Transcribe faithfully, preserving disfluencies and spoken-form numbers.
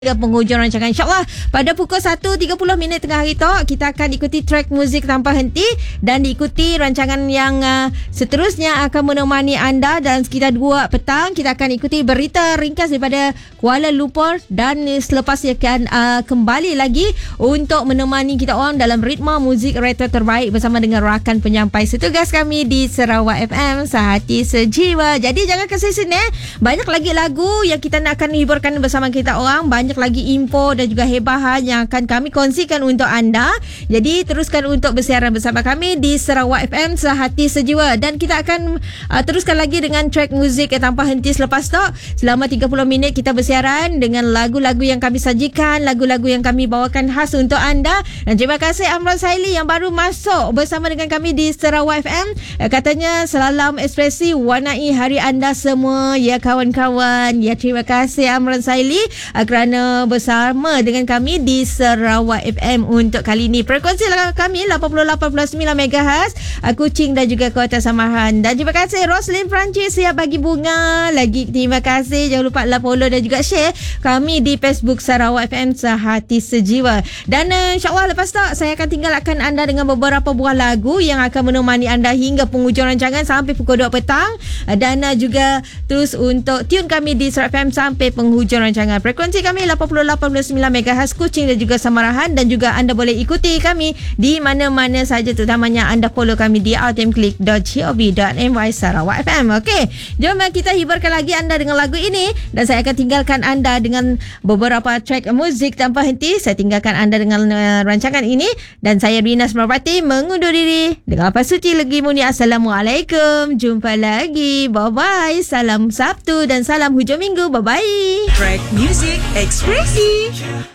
Ke penghujung rancangan, insyaAllah pada pukul satu tiga puluh minit tengah hari tu kita akan ikuti track muzik tanpa henti dan diikuti rancangan yang uh, seterusnya akan menemani anda. Dan sekitar dua petang kita akan ikuti berita ringkas daripada Kuala Lumpur dan selepasnya akan uh, kembali lagi untuk menemani kita orang dalam ritma muzik retro terbaik bersama dengan rakan penyampai setugas kami di Sarawak F M, Sehati Sejiwa. Jadi jangan ke sini, banyak lagi lagu yang kita nak akan hiburkan bersama kita orang, banyak lagi info dan juga hebahan yang akan kami kongsikan untuk anda. Jadi teruskan untuk bersiaran bersama kami di Sarawak F M, Sehati Sejiwa, dan kita akan uh, teruskan lagi dengan track muzik tanpa henti selepas tu. Selama tiga puluh minit kita bersiaran dengan lagu-lagu yang kami sajikan, lagu-lagu yang kami bawakan khas untuk anda. Dan terima kasih Amran Saili yang baru masuk bersama dengan kami di Sarawak F M. Uh, katanya salam ekspresi warnai hari anda semua ya kawan-kawan. Ya, terima kasih Amran Saili uh, kerana bersama dengan kami di Sarawak F M untuk kali ini. Frekuensi kami lapan puluh lapan perpuluhan sembilan megahertz Kuching dan juga Kota Samaran. Dan terima kasih Roslyn Francis siap bagi bunga lagi. Terima kasih, jangan lupa like, follow dan juga share kami di Facebook Sarawak F M Sehati Sejiwa. Dan uh, insyaAllah lepas tu saya akan tinggalkan anda dengan beberapa buah lagu yang akan menemani anda hingga penghujung rancangan sampai pukul dua petang. Dan uh, juga terus untuk tune kami di Sarawak F M sampai penghujung rancangan. Frekuensi kami lapan puluh lapan perpuluhan sembilan megahertz Kuching dan juga Samarahan. Dan juga anda boleh ikuti kami di mana-mana saja, terutamanya anda follow kami di ultimclick dot gov dot my Sarawak F M. Okey, jom kita hiburkan lagi anda dengan lagu ini dan saya akan tinggalkan anda dengan beberapa track muzik tanpa henti. Saya tinggalkan anda dengan uh, rancangan ini dan saya Rina Semapati mengundur diri dengan apa suci lagi muni. Assalamualaikum, jumpa lagi, bye bye, salam Sabtu dan salam hujung minggu, bye bye. Track Music Ekspresi.